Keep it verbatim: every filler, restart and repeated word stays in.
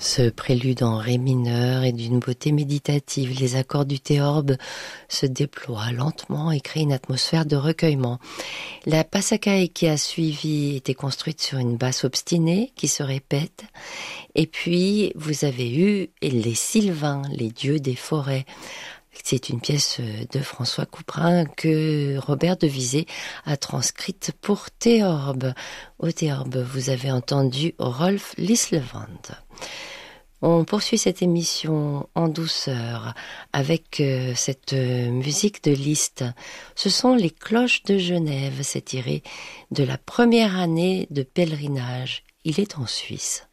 Ce prélude en ré mineur est d'une beauté méditative. Les accords du théorbe se déploient lentement et créent une atmosphère de recueillement. La passacaille qui a suivi était construite sur une basse obstinée qui se répète. Et puis, vous avez eu les Sylvains, les dieux des forêts. C'est une pièce de François Couperin que Robert Devisé a transcrite pour théorbe. Au théorbe, vous avez entendu Rolf Lislevand. On poursuit cette émission en douceur avec euh, cette euh, musique de Liszt. Ce sont les cloches de Genève, c'est tiré de la première année de pèlerinage. Il est en Suisse.